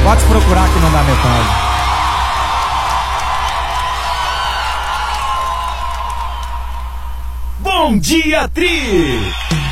Pode procurar que não dá metade. Bom dia, Tri!